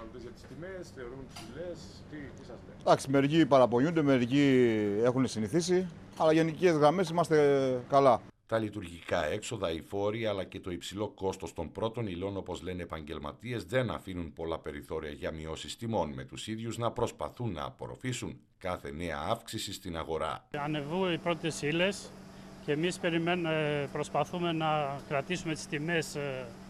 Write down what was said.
καταναλωτές για τις τιμές, θεωρούν ψηλές, τι σας λέει? Εντάξει, μερικοί παραπονιούνται, μερικοί έχουν συνηθίσει, αλλά γενικές γραμμές είμαστε καλά. Τα λειτουργικά έξοδα, οι φόροι αλλά και το υψηλό κόστος των πρώτων υλών, όπως λένε επαγγελματίες, δεν αφήνουν πολλά περιθώρια για μειώσεις τιμών, με τους ίδιους να προσπαθούν να απορροφήσουν κάθε νέα αύξηση στην αγορά. Ανεβούν οι πρώτες ύλες και εμείς προσπαθούμε να κρατήσουμε τις τιμές